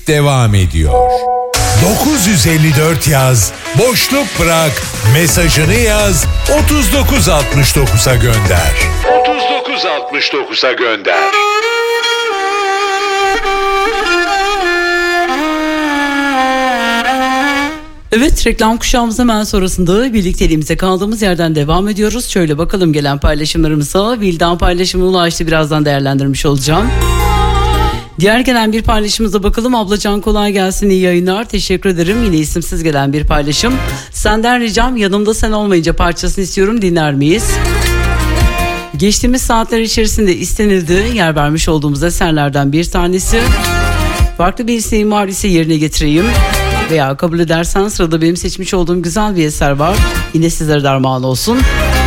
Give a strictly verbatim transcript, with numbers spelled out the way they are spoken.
Müzik devam ediyor. dokuz yüz elli dört yaz, boşluk bırak, mesajını yaz, otuz dokuz altmış dokuza gönder. otuz dokuz altmış dokuza gönder. Evet, reklam kuşağımız hemen sonrasında birlikteliğimize kaldığımız yerden devam ediyoruz. Şöyle bakalım gelen paylaşımlarımıza. Vildan paylaşımı ulaştı, birazdan değerlendirmiş olacağım. Diğer gelen bir paylaşımıza bakalım. Ablacan kolay gelsin, iyi yayınlar, teşekkür ederim. Yine isimsiz gelen bir paylaşım. Senden ricam yanımda sen olmayınca parçasını istiyorum, dinler miyiz? Geçtiğimiz saatler içerisinde istenildi, yer vermiş olduğumuz eserlerden bir tanesi. Farklı bir isteğim var ise yerine getireyim. Veya kabul edersen sırada benim seçmiş olduğum güzel bir eser var. Yine sizlere derman olsun.